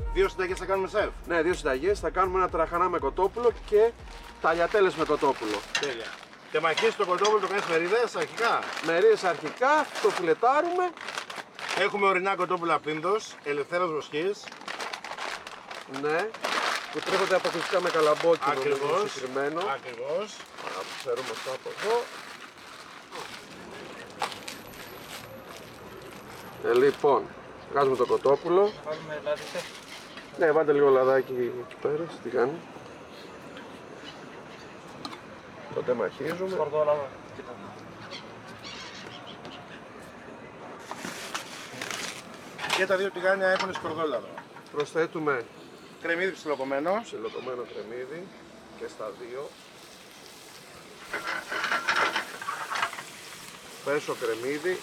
2 συνταγές θα κάνουμε σεφ. Ναι, 2 συνταγές. Θα κάνουμε ένα τραχανά με κοτόπουλο και ταλιατέλες με κοτόπουλο. Τέλεια. Τεμαχίσει το κοτόπουλο, το κάνεις μερίδες αρχικά. Μερίδες αρχικά, το φιλετάρουμε. Έχουμε ορεινά κοτόπουλα πίνδος, ελευθέρας βοσκής. Ναι, που τρέφονται αποκλειστικά με καλαμπόκινο. Ακριβώς. Συγκεκριμένο. Ακριβώς. Να ξέρουμε αυτό από εδώ. Λοιπόν, βγάζουμε το κοτόπουλο. Βάλουμε λάδι σεφ. Ναι, βάλτε λίγο λαδάκι εκεί πέρα, στη τηγάνι. Το τεμαχίζουμε. Σκορδόλαδο. Και τα 2 τηγάνια έχουν σκορδόλαδο. Προσθέτουμε Κρεμμύδι ψιλοκομμένο. ψιλοκομμένο κρεμμύδι και στα 2. Φρέσο κρεμμύδι.